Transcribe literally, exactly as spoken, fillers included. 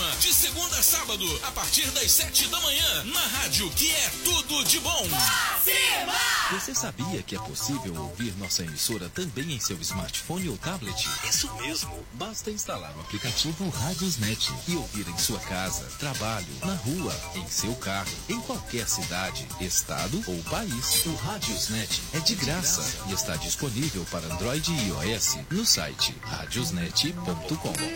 programa de segunda a sábado, a partir das sete da manhã, na rádio que é tudo de bom. Você sabia que é possível ouvir nossa emissora também em seu smartphone ou tablet? Isso mesmo. Basta instalar o aplicativo Radiosnet e ouvir em sua casa, trabalho, na rua, em seu carro, em qualquer cidade, estado ou país. O Radiosnet é de graça e está disponível para Android e iOS no site radiosnet ponto com.